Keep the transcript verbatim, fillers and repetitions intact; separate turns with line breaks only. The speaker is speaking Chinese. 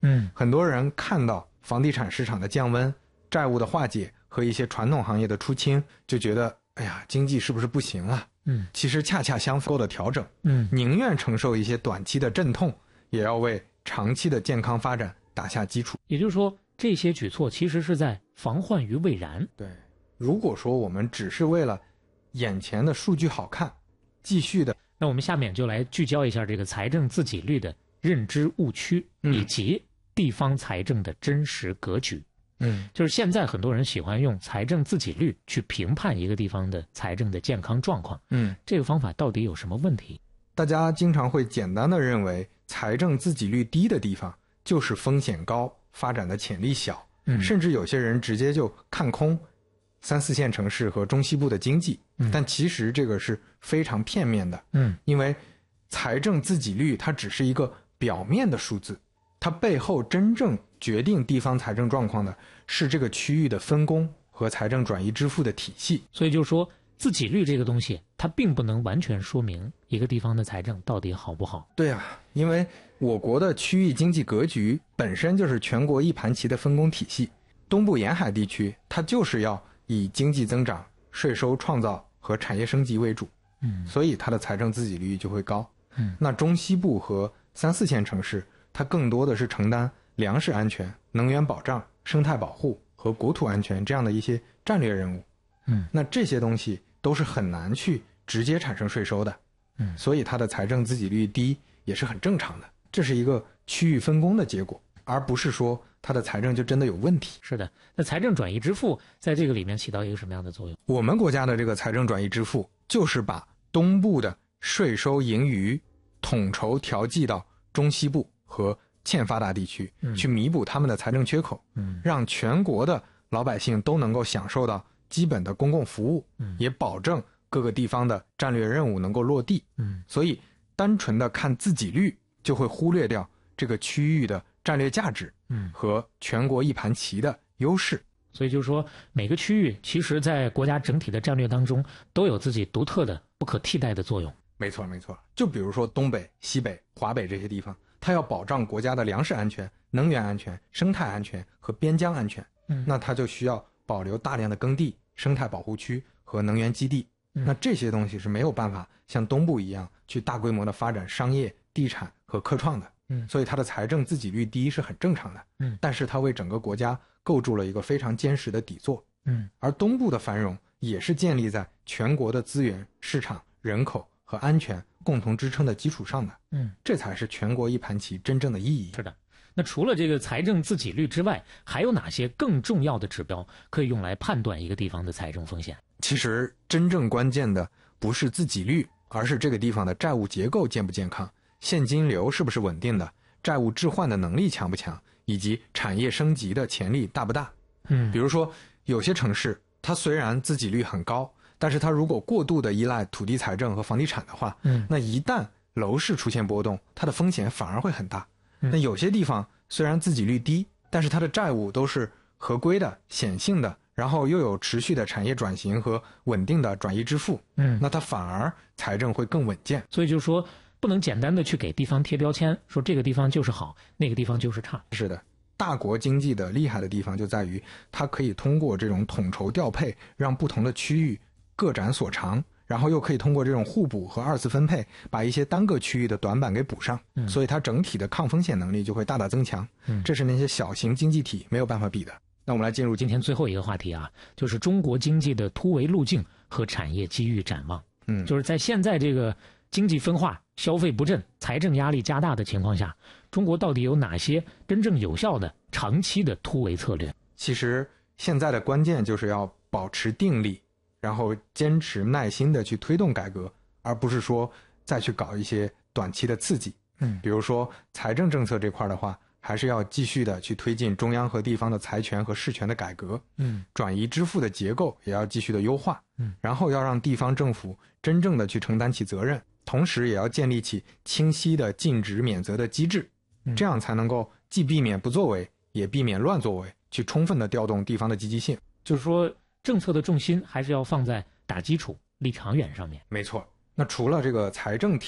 嗯，
很多人看到房地产市场的降温、债务的化解和一些传统行业的出清，就觉得哎呀，经济是不是不行了？
嗯，
其实恰恰相反的调整，
嗯，
宁愿承受一些短期的阵痛，也要为长期的健康发展打下基础。
也就是说，这些举措其实是在防患于未然。
对，如果说我们只是为了眼前的数据好看，继续的，
那我们下面就来聚焦一下这个财政自给率的认知误区，
嗯、
以及地方财政的真实格局。
嗯，
就是现在很多人喜欢用财政自给率去评判一个地方的财政的健康状况。
嗯，
这个方法到底有什么问题？
大家经常会简单的认为财政自给率低的地方就是风险高，发展的潜力小。
嗯，
甚至有些人直接就看空三四线城市和中西部的经济。
嗯，
但其实这个是非常片面的。
嗯，
因为财政自给率它只是一个表面的数字，它背后真正决定地方财政状况的是这个区域的分工和财政转移支付的体系。
所以就说自给率这个东西，它并不能完全说明一个地方的财政到底好不好。
对啊，因为我国的区域经济格局本身就是全国一盘棋的分工体系。东部沿海地区它就是要以经济增长、税收创造和产业升级为主，
嗯，
所以它的财政自给率就会高。
嗯，
那中西部和三四线城市，它更多的是承担粮食安全、能源保障、生态保护和国土安全这样的一些战略任务。
嗯，
那这些东西都是很难去直接产生税收的。
嗯，
所以它的财政自给率低也是很正常的，这是一个区域分工的结果，而不是说它的财政就真的有问题。
是的，那财政转移支付在这个里面起到一个什么样的作用？
我们国家的这个财政转移支付就是把东部的税收盈余统筹调剂到中西部和欠发达地区，
嗯，
去弥补他们的财政缺口，
嗯，
让全国的老百姓都能够享受到基本的公共服务，
嗯，
也保证各个地方的战略任务能够落地。
嗯，
所以单纯的看自给率就会忽略掉这个区域的战略价值，
嗯，
和全国一盘棋的优势。
所以就是说，每个区域其实在国家整体的战略当中都有自己独特的、不可替代的作用。
没错没错，就比如说东北、西北、华北这些地方，它要保障国家的粮食安全、能源安全、生态安全和边疆安全，
嗯，
那它就需要保留大量的耕地、生态保护区和能源基地。
嗯，
那这些东西是没有办法像东部一样去大规模的发展商业、地产和科创的。
嗯，
所以它的财政自给率低是很正常的。
嗯，
但是它为整个国家构筑了一个非常坚实的底座。
嗯，
而东部的繁荣也是建立在全国的资源、市场、人口和安全共同支撑的基础上的。
嗯，
这才是全国一盘棋真正的意义。
是的。那除了这个财政自给率之外，还有哪些更重要的指标可以用来判断一个地方的财政风险？
其实真正关键的不是自给率，而是这个地方的债务结构健不健康，现金流是不是稳定的，债务置换的能力强不强，以及产业升级的潜力大不大。
嗯，
比如说有些城市它虽然自给率很高，但是它如果过度的依赖土地财政和房地产的话，
嗯，
那一旦楼市出现波动，它的风险反而会很大。
嗯，
那有些地方虽然自给率低，但是它的债务都是合规的、显性的，然后又有持续的产业转型和稳定的转移支付，
嗯，
那它反而财政会更稳健。
所以就是说，不能简单的去给地方贴标签，说这个地方就是好，那个地方就是差。
是的，大国经济的厉害的地方就在于，它可以通过这种统筹调配，让不同的区域各展所长，然后又可以通过这种互补和二次分配，把一些单个区域的短板给补上，
嗯，
所以它整体的抗风险能力就会大大增强。
嗯，
这是那些小型经济体没有办法比的。那我们来进入
今天最后一个话题啊，就是中国经济的突围路径和产业机遇展望。
嗯，
就是在现在这个经济分化、消费不振、财政压力加大的情况下，中国到底有哪些真正有效的长期的突围策略？
其实现在的关键就是要保持定力，然后坚持耐心的去推动改革，而不是说再去搞一些短期的刺激。
嗯，
比如说财政政策这块的话，还是要继续的去推进中央和地方的财权和事权的改革。
嗯，
转移支付的结构也要继续的优化。
嗯，
然后要让地方政府真正的去承担起责任，同时也要建立起清晰的尽职免责的机制，
嗯，
这样才能够既避免不作为，也避免乱作为，去充分的调动地方的积极性。
就是说，政策的重心还是要放在打基础、立长远上面。
没错。那除了这个财政体